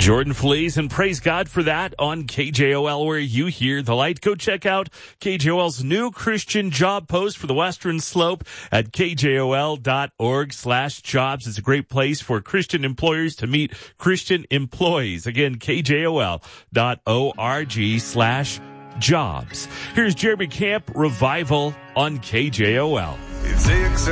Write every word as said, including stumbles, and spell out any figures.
Jordan Feliz, and praise God for that on K J O L, where you hear the light. Go check out K J O L's new Christian job post for the Western Slope at K J O L dot org slash jobs. It's a great place for Christian employers to meet Christian employees. Again, K J O L dot org slash jobs. Here's Jeremy Camp, Revival on K J O L. It's